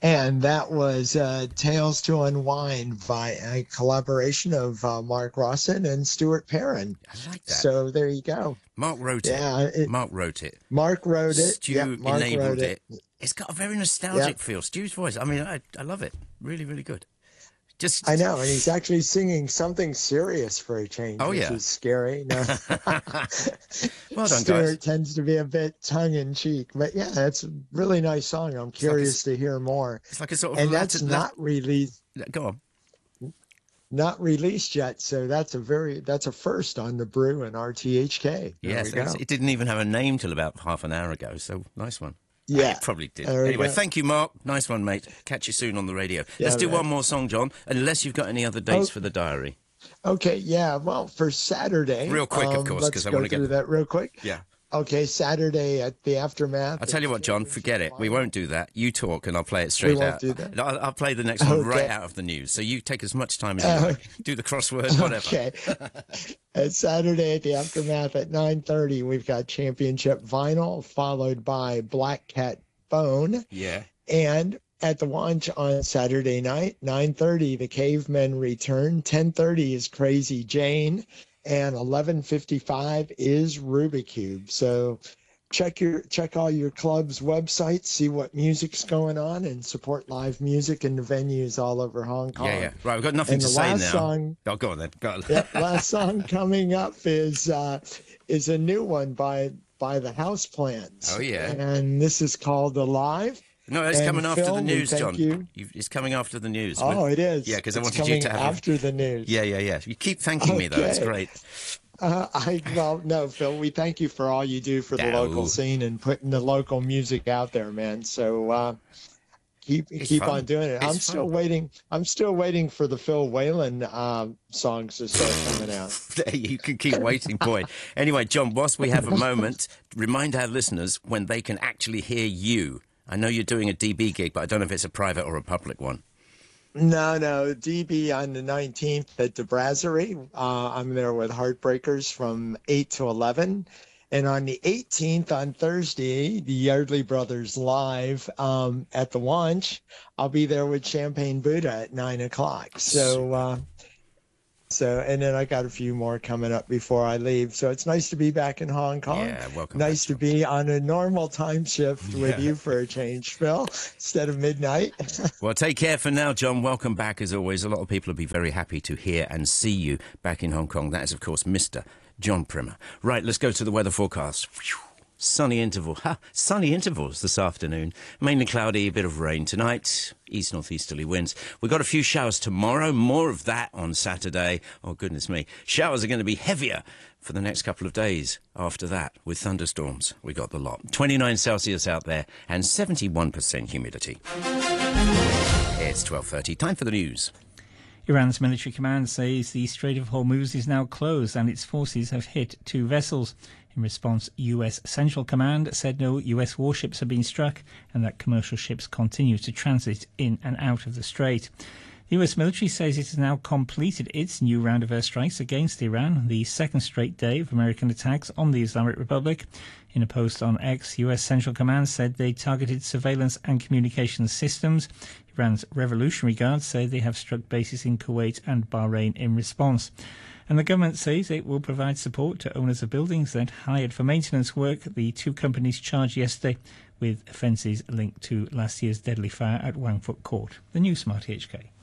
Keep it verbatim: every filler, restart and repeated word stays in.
And that was uh, Tales to Unwind by a collaboration of uh, Mark Ronson and Stuart Perrin. I like that. So there you go. Mark wrote Yeah, it. it, Mark wrote it. Mark wrote it. Yep, Stu Mark wrote enabled it. it. It's got a very nostalgic Yep. feel. Stu's voice. I mean, I, I love it. Really, really good. Just. I know, and he's actually singing something serious for a change, Oh, which yeah. is scary. No. Well done, Stuart guys. tends to be a bit tongue in cheek, but yeah, it's a really nice song. I'm curious like a, to hear more. It's like a sort of. And Latin, that's not released. Go on. Not released yet, so that's a very that's a first on the Brew and R T H K. There Yes, we go. it didn't even have a name till about half an hour ago. So nice one. Yeah, it probably did. There we Anyway, go. thank you, Mark. Nice one, mate. Catch you soon on the radio. Yeah, Let's do man. one more song, John. Unless you've got any other dates Oh. for the diary. Okay, yeah. Well, for Saturday, Real quick, of um, course, let's 'cause I go wanna get- through that real quick. Yeah. Okay, Saturday at the Aftermath. I'll tell you what, John, forget it. We won't do that. You talk and I'll play it straight We won't out. do that? I'll, I'll play the next one right Okay. out of the news. So you take as much time as you Uh, like. Do the crossword, whatever. Okay. At Saturday at the Aftermath at nine thirty, we've got Championship Vinyl, followed by Black Cat Bone. Yeah. And at the launch on Saturday night, nine thirty, the Cavemen return. ten thirty is Crazy Jane. And eleven fifty-five is Rubikube. So check your check all your club's websites, see what music's going on, and support live music in the venues all over Hong Kong. Yeah, yeah. Right, we've got nothing And to the say last now. song- Oh, go on then. Go on. Yep, last song coming up is uh, is a new one by by the Houseplants. Oh, yeah. And this is called Alive. No, it's And coming after Phil, the we news, thank John. you. You've, it's coming after the news. Oh, We're- it is. Yeah, because I It's wanted you coming to have. after the news. Yeah, yeah, yeah. You keep thanking me, though. It's Okay. great. Uh, I well, no, Phil. We thank you for all you do for the No. local scene and putting the local music out there, man. So uh, keep It's keep fun. on doing it. It's I'm still fun. waiting. I'm still waiting for the Phil Whalen um, songs to start coming out. You can keep waiting, boy. Anyway, John, whilst we have a moment, remind our listeners when they can actually hear you. I know you're doing a D B gig, but I don't know if it's a private or a public one. No, no, D B on the nineteenth at the Brasserie. Uh, I'm there with Heartbreakers from eight to eleven. And on the eighteenth, on Thursday, the Yardley Brothers live um, at the launch. I'll be there with Champagne Buddha at nine o'clock. So, uh, so, and then I got a few more coming up before I leave. So it's nice to be back in Hong Kong. Yeah, welcome Nice back, to be on a normal time shift with Yeah. you for a change, Phil, instead of midnight. Well, take care for now, John. Welcome back, as always. A lot of people will be very happy to hear and see you back in Hong Kong. That is, of course, Mister John Primer. Right, let's go to the weather forecast. Phew. Sunny interval. Ha, sunny intervals this afternoon. Mainly cloudy, a bit of rain tonight. East northeasterly winds. We've got a few showers tomorrow. More of that on Saturday. Oh, goodness me. Showers are going to be heavier for the next couple of days after that with thunderstorms. We got the lot. twenty-nine Celsius out there and seventy-one percent humidity. It's twelve thirty. Time for the news. Iran's military command says the Strait of Hormuz is now closed and its forces have hit two vessels. In response, U S Central Command said no U S warships have been struck and that commercial ships continue to transit in and out of the strait. The U S military says it has now completed its new round of airstrikes against Iran, the second straight day of American attacks on the Islamic Republic. In a post on X, U S Central Command said they targeted surveillance and communications systems. Iran's Revolutionary Guard said they have struck bases in Kuwait and Bahrain in response. And the government says it will provide support to owners of buildings that hired for maintenance work. The two companies charged yesterday with offences linked to last year's deadly fire at Wangfut Court. The new Smart H K.